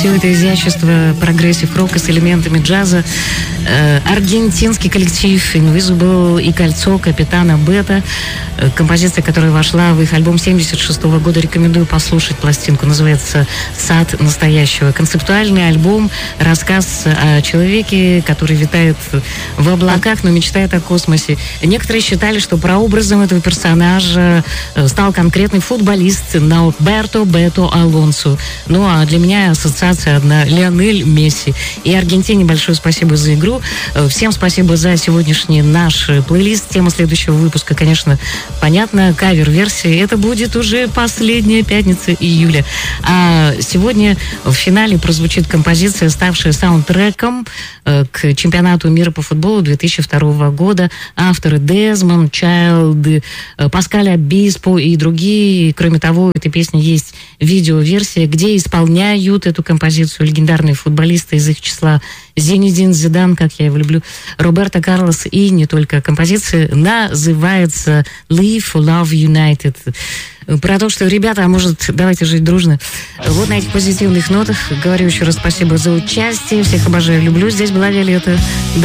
все это изящество прогрессив-рока с элементами джаза. Аргентинский коллектив Invisible и «Кольцо» Капитана Бета. Композиция, которая вошла в их альбом 1976 года. Рекомендую послушать пластинку. Называется «Сад настоящего». Концептуальный альбом, рассказ о человеке, который витает в облаках, но мечтает о космосе. Некоторые считали, что прообразом этого персонажа стал конкретный футболист Наутберто Бето Алонсо. Ну, а для меня ассоциация одна — Лионель Месси. И Аргентине большое спасибо за игру. Всем спасибо за сегодняшний наш плейлист. Тема следующего выпуска, конечно, понятно, кавер-версия. Это будет уже последняя пятница июля. А сегодня в финале прозвучит композиция, ставшая саундтреком к чемпионату мира по футболу 2002 года. Авторы Дезмонд Чайлд, Паскаль Обиспо и другие. Кроме того, у этой песни есть видеоверсия, где исполняют эту композицию легендарные футболисты из их числа: Зинедин Зидан, как я его люблю, Роберто Карлос и не только. Композиция называется Live for Love United. Про то, что, ребята, а может, давайте жить дружно. Вот на этих позитивных нотах говорю еще раз спасибо за участие. Всех обожаю, люблю. Здесь была Виолетта.